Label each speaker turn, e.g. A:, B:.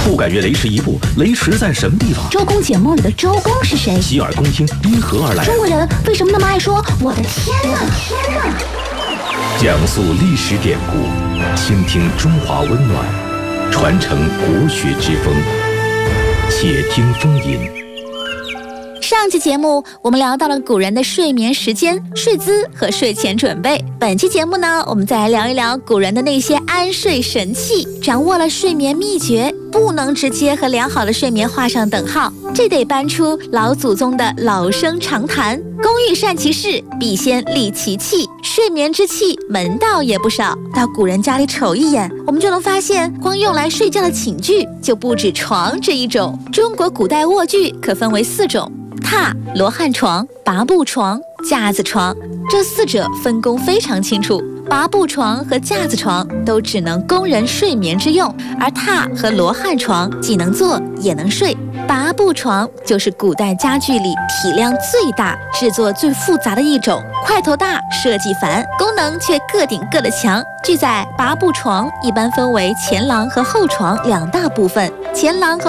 A: 不敢越雷池一步，雷池在什么地方？
B: 周公解梦里的周公是谁？
A: 洗耳恭听，因何而来？
B: 中国人为什么那么爱说我的天哪？
A: 讲述历史典故，倾听中华温暖，传承国学之风。且听风吟。
C: 上期节目我们聊到了古人的睡眠时间、睡姿和睡前准备。本期节目呢，我们再来聊一聊古人的那些安睡神器。掌握了睡眠秘诀，不能直接和良好的睡眠画上等号，这得搬出老祖宗的老生常谈：工欲善其事，必先利其器。睡眠之器门道也不少，到古人家里瞅一眼，我们就能发现，光用来睡觉的寝具就不止床这一种。中国古代卧具可分为4种：榻、罗汉床、拔步床、架子床。这4者分工非常清楚，拔步床和架子床都只能供人睡眠之用，而榻和罗汉床既能坐也能睡。拔步床就是古代家具里体量最大、制作最复杂的一种，块头大、设计繁，功能却各顶各的强。据载，拔步床一般分为前廊和后床2大部分，前廊和